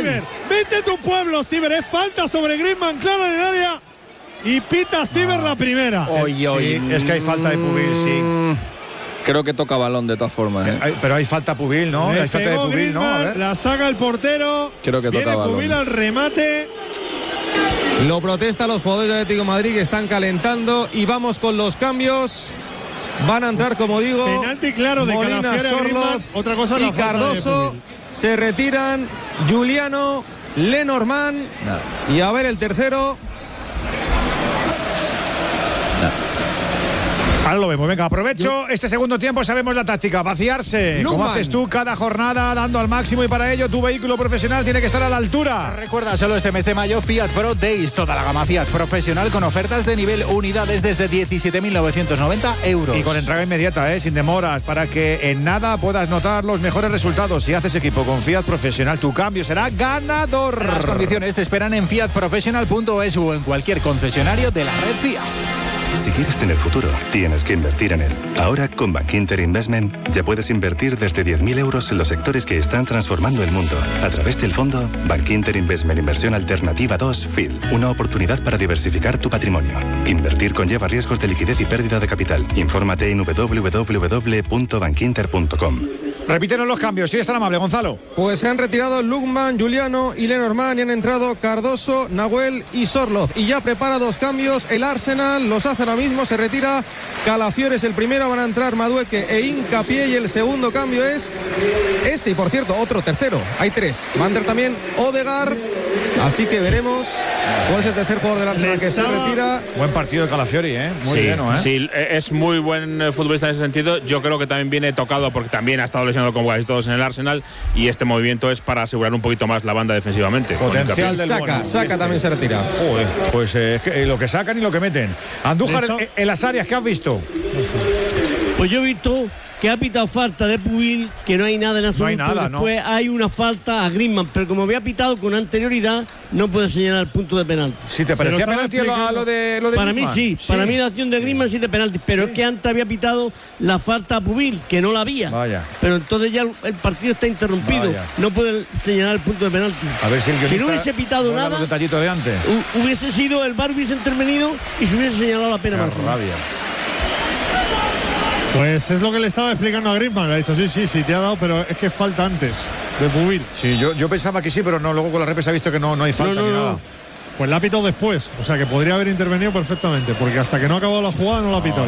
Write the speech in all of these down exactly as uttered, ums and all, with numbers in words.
Siever. Vete tu pueblo, Siever. Es falta sobre Griezmann, claro, en el área. Y pita Siever ah. la primera. Oy, oy. Sí, es que hay falta de Pubil, sí. Creo que toca balón de todas formas. ¿eh? Hay, pero hay falta Pubil, ¿no? Le hay falta de Pubil, Griezmann, ¿no? A ver. La saca el portero. Creo que toca Viene balón. Pubil al remate. Lo protestan los jugadores del Atlético de Madrid que están calentando y vamos con los cambios. Van a entrar, como digo, penalti claro de Molina, Calafiore, Sorloth, otra cosa y la Cardoso. Se retiran Giuliano, Lenormand. No. Y a ver el tercero. Ahora lo vemos, venga, aprovecho este segundo tiempo, sabemos la táctica, vaciarse, Lukman. como haces tú cada jornada, dando al máximo, y para ello tu vehículo profesional tiene que estar a la altura. Recuerda, solo este mes de mayo Fiat Pro Days, toda la gama Fiat profesional con ofertas de nivel unidades desde diecisiete mil novecientos noventa euros. Y con entrega inmediata, ¿eh? Sin demoras, para que en nada puedas notar los mejores resultados. Si haces equipo con Fiat Profesional, tu cambio será ganador. Las condiciones te esperan en fiat professional punto es o en cualquier concesionario de la red Fiat. Si quieres tener futuro, tienes que invertir en él. Ahora, con Bankinter Investment, ya puedes invertir desde diez mil euros en los sectores que están transformando el mundo. A través del fondo Bankinter Investment Inversión Alternativa dos F I L. Una oportunidad para diversificar tu patrimonio. Invertir conlleva riesgos de liquidez y pérdida de capital. Infórmate en doble u doble u doble u punto bankinter punto com. Repítenos los cambios, si eres tan amable, Gonzalo. Pues se han retirado Lukman, Giuliano y Lenormand y han entrado Cardoso, Nahuel y Sorloth. Y ya prepara dos cambios el Arsenal, los hace ahora mismo, se retira Calafiore es el primero, van a entrar Madueke e Hincapié y el segundo cambio es ese, y por cierto, otro tercero, hay tres. Va a entrar también Odegaard, así que veremos cuál es el tercer jugador del Arsenal que se retira. Buen partido de Calafiori, ¿eh? Muy sí, bien, ¿eh? Sí, es muy buen futbolista en ese sentido. Yo creo que también viene tocado porque también ha estado lesionado como casi todos en el Arsenal y este movimiento es para asegurar un poquito más la banda defensivamente. Potencial del Saca, bueno. Saca este. también se retira. Joder, pues eh, es que, eh, lo que sacan y lo que meten. Andújar, en, en las áreas, ¿qué has visto? Pues yo he visto que ha pitado falta de Pubil, que no hay nada en absoluto. No hay nada, Después ¿no? hay una falta a Griezmann, pero como había pitado con anterioridad, no puede señalar el punto de penalti. Si te parecía penalti a lo, a lo de lo de Para Griezmann. mí sí, sí, para mí la acción de Griezmann sí de penalti, pero sí. es que antes había pitado la falta a Pubil, que no la había. Vaya. Pero entonces ya el, el partido está interrumpido, Vaya. no puede señalar el punto de penalti. A ver si el guionista Si no hubiese pitado no era nada, los detallitos de antes. hu- hubiese sido, el V A R hubiese intervenido y se hubiese señalado la pena Qué máxima. rabia. Pues es lo que le estaba explicando a Griezmann. Le ha dicho, sí, sí, sí, te ha dado, pero es que falta antes de Pubil. Sí, yo, yo pensaba que sí, pero no, luego con la repes ha visto que no, no hay falta No, no, ni no. nada. Pues la ha pitado después. O sea que podría haber intervenido perfectamente, porque hasta que no ha acabado la jugada no la ha pitado.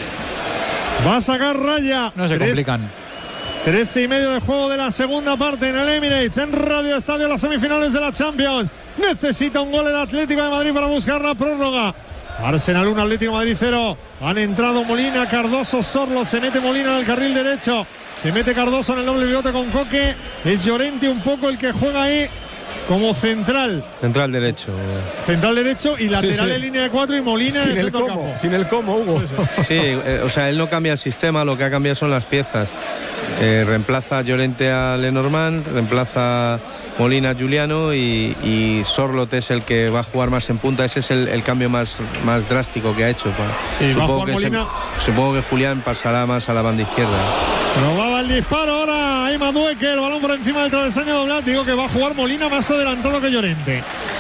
Va a sacar raya. No se Trece- complican. Trece y medio de juego de la segunda parte en el Emirates, en Radio Estadio, las semifinales de la Champions. Necesita un gol el Atlético de Madrid para buscar la prórroga. Arsenal uno, Atlético de Madrid cero. Han entrado Molina, Cardoso, Sorloth. Se mete Molina en el carril derecho. Se mete Cardoso en el doble pivote con Coque. Es Llorente un poco el que juega ahí como central. Central derecho. Central derecho y lateral sí. en línea de cuatro y Molina Sin en el el centro del cómo, campo. sin el cómo, Hugo. Sí, eh, o sea, él no cambia el sistema, lo que ha cambiado son las piezas. Eh, reemplaza a Llorente a Lenormand, reemplaza Molina a Giuliano y, y Sorloth es el que va a jugar más en punta. Ese es el, el cambio más, más drástico que ha hecho. Y va a Supongo, jugar que Molina. se- supongo que Julián pasará más a la banda izquierda. Probaba el disparo ahora. Ahí Madueke, el balón por encima del travesaño de Oblak. Digo que va a jugar Molina más adelantado que Llorente.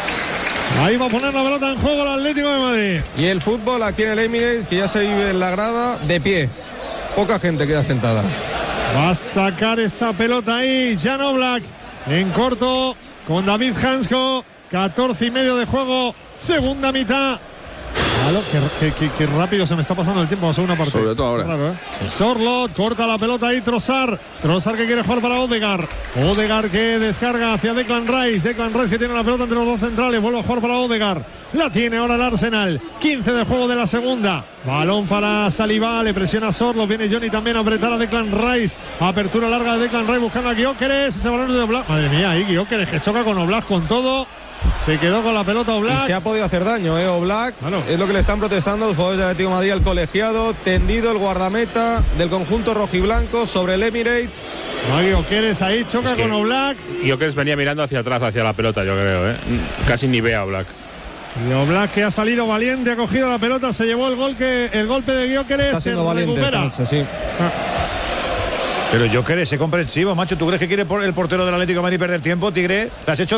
Ahí va a poner la pelota en juego el Atlético de Madrid. Y el fútbol aquí en el Emirates, que ya se vive en la grada, de pie. Poca gente queda sentada. Va a sacar esa pelota ahí Jan Oblak en corto con David Hansko. catorce y medio de juego, segunda mitad. Malo, qué, qué, qué, qué rápido se me está pasando el tiempo en la segunda parte. Sobre todo ahora. Raro, ¿eh? Sorloth corta la pelota ahí, Trossard. Trossard que quiere jugar para Odegaard. Odegaard que descarga hacia Declan Rice. Declan Rice que tiene la pelota entre los dos centrales. Vuelve a jugar para Odegaard. La tiene ahora el Arsenal. quince de juego de la segunda. Balón para Saliba. Le presiona Sorloth. Viene Johnny también a apretar a Declan Rice. Apertura larga de Declan Rice buscando a Gyökeres. Ese balón es de Oblak. Madre mía, ahí Gyökeres que choca con Oblak con todo. Se quedó con la pelota Oblak. Y se ha podido hacer daño, ¿eh? Oblak. Claro. Es lo que le están protestando los jugadores de Atlético de Madrid al colegiado. Tendido el guardameta del conjunto rojiblanco sobre el Emirates. Gyökeres ahí choca Es que con Oblak. Yo creo que venía mirando hacia atrás, hacia la pelota, yo creo, ¿eh? Casi ni ve a Oblak. Y Oblak que ha salido valiente, ha cogido la pelota, se llevó el gol que el golpe de Gyökeres. Está Se siendo valiente esta recupera. noche, sí. Pero yo querés, sé comprensivo, macho. ¿Tú crees que quiere por el portero del Atlético de Madrid perder tiempo, Tigre? ¿Le has hecho